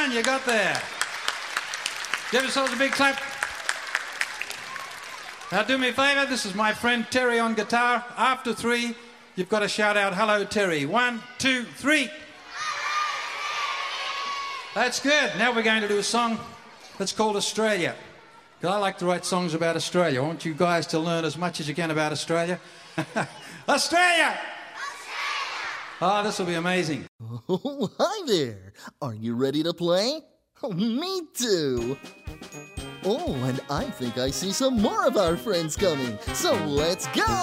done. You got there. Give yourselves a big clap. Now do me a favour. This is my friend Terry on guitar. After 3, you've got to shout out, hello, Terry. 1, 2, 3. That's good. Now we're going to do a song that's called Australia. Because I like to write songs about Australia. I want you guys to learn as much as you can about Australia. Australia! Oh, this will be amazing. Oh, hi there. Are you ready to play? Oh, me too. Oh, and I think I see some more of our friends coming. So let's go!